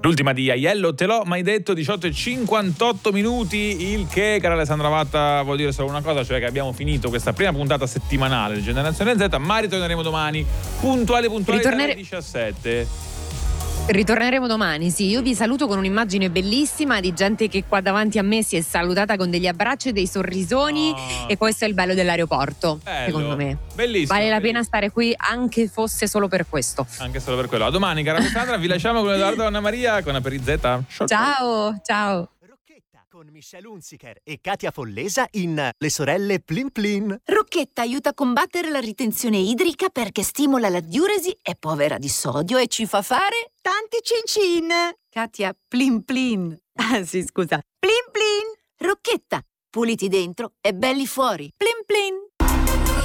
L'ultima di Aiello, te l'ho mai detto, 18:58 minuti, il che, cara Alessandra Vatta, vuol dire solo una cosa, cioè che abbiamo finito questa prima puntata settimanale di Generazione Z, ma ritorneremo domani, puntuali alle 17. Ritorneremo domani, sì. Io vi saluto con un'immagine bellissima di gente che qua davanti a me si è salutata con degli abbracci e dei sorrisoni, e questo è il bello dell'aeroporto, secondo me. Bellissimo. Vale la pena stare qui anche fosse solo per questo. Anche solo per quello. A domani, cara Alessandra, vi lasciamo con Edoardo e Anna Maria con Aperi Z. Ciao. Con Michelle Hunziker e Katia Follesa in Le sorelle Plin Plin. Rocchetta aiuta a combattere la ritenzione idrica perché stimola la diuresi, è povera di sodio e ci fa fare tanti cin-cin. Katia, Plin Plin. Ah sì, scusa. Plin Plin. Rocchetta, puliti dentro e belli fuori. Plin Plin.